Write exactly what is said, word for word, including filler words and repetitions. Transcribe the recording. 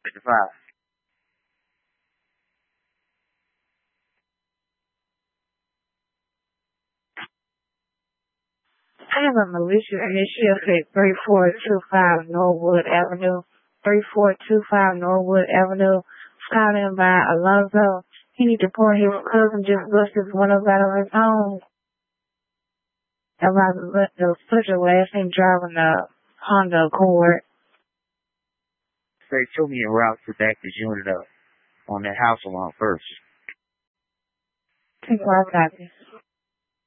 fifty-five. I have a malicious initiative at three four two five Norwood Avenue, three four two five Norwood Avenue, Scotland by Alonzo. He need to report his cousin just busted one of out of his own. About the such a last name driving the Honda Accord. Say, show me a route to back this unit up on that house along first. Take five copies.